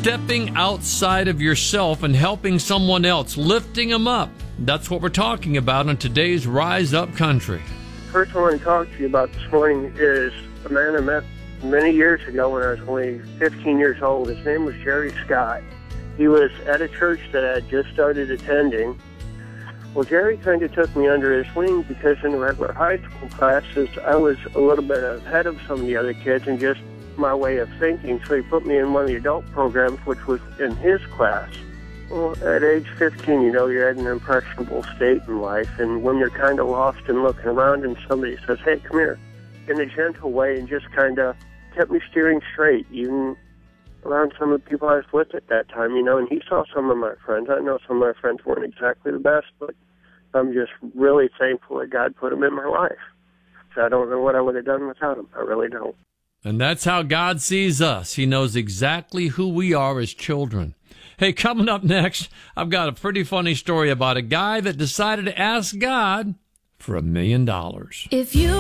stepping outside of yourself and helping someone else, lifting them up. That's what we're talking about on today's Rise Up Country. The person I want to talk to you about this morning is a man I met many years ago when I was only 15 years old. His name was Jerry Scott. He was at a church that I had just started attending. Well, Jerry kind of took me under his wing because in the regular high school classes, I was a little bit ahead of some of the other kids and just my way of thinking. So he put me in one of the adult programs, which was in his class. Well, at age 15, you're at an impressionable state in life. And when you're kind of lost and looking around and somebody says, hey, come here, in a gentle way, and just kind of kept me steering straight, even around some of the people I was with at that time, and he saw some of my friends. I know some of my friends weren't exactly the best, but I'm just really thankful that God put them in my life. So I don't know what I would have done without him. I really don't. And that's how God sees us. He knows exactly who we are as children. Hey, coming up next, I've got a pretty funny story about a guy that decided to ask God for $1 million. If you